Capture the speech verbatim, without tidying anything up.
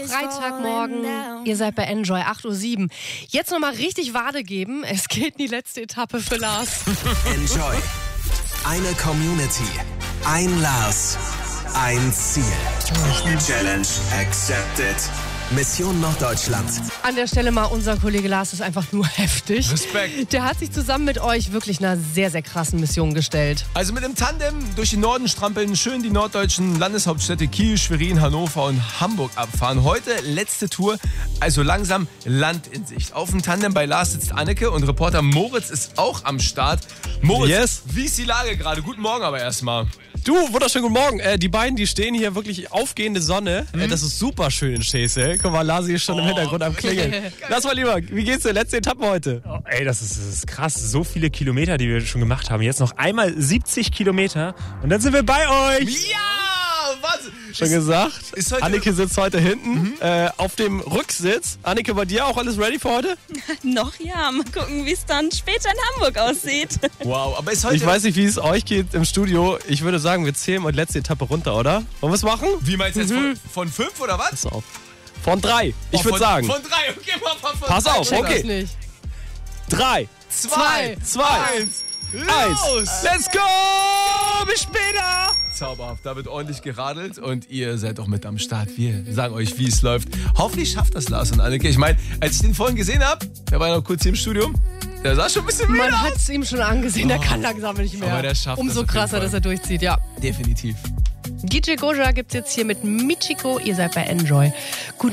Freitagmorgen, ihr seid bei Enjoy, acht Uhr sieben. Jetzt nochmal richtig Wade geben, es geht in die letzte Etappe für Lars. Enjoy. Eine Community, ein Lars, ein Ziel. Challenge accepted. Mission Norddeutschland. An der Stelle mal, unser Kollege Lars ist einfach nur heftig. Respekt. Der hat sich zusammen mit euch wirklich einer sehr, sehr krassen Mission gestellt. Also mit dem Tandem durch den Norden strampeln, schön die norddeutschen Landeshauptstädte Kiel, Schwerin, Hannover und Hamburg abfahren. Heute letzte Tour, also langsam Land in Sicht. Auf dem Tandem bei Lars sitzt Anneke und Reporter Moritz ist auch am Start. Moritz, Yes. wie ist die Lage gerade? Guten Morgen aber erstmal. Du, wunderschönen guten Morgen. Äh, die beiden, die stehen hier wirklich aufgehende Sonne. Mhm. Äh, das ist super schön in Schesel. Guck mal, Lasi ist schon Oh. im Hintergrund am Klingeln. Lass mal lieber, wie geht's dir? Letzte Etappe heute. Oh, ey, das ist, das ist krass. So viele Kilometer, die wir schon gemacht haben. Jetzt noch einmal siebzig Kilometer und dann sind wir bei euch. Ja, was? Schon gesagt. ist heute- Anneke sitzt heute hinten äh, auf dem Rücksitz. Anneke, bei dir auch alles ready für heute? Noch ja, mal gucken, wie es dann später in Hamburg aussieht. Wow, aber ist heute... Ich weiß nicht, wie es euch geht im Studio. Ich würde sagen, wir zählen mal die letzte Etappe runter, oder? Wollen wir es machen? Wie meinst du jetzt, von, von fünf oder was? Pass auf. Von drei. Ich Oh, würde von, sagen. Von drei, okay, mal von, von Pass drei. auf, Check okay. das nicht. Drei, Zwei, zwei, eins, los! eins. Let's go! Bis später! Zauberhaft, da wird ordentlich geradelt und ihr seid auch mit am Start. Wir sagen euch, wie es läuft. Hoffentlich schafft das Lars und Anneke. Ich meine, als ich den vorhin gesehen habe, der war ja noch kurz hier im Studium, der sah schon ein bisschen müde Man aus. hat es ihm schon angesehen, der kann langsam nicht mehr. Aber der schafft das Umso auf jeden krasser, Fall. dass er durchzieht, ja. Definitiv. D J Goja gibt's jetzt hier mit Michiko, ihr seid bei Enjoy. Guten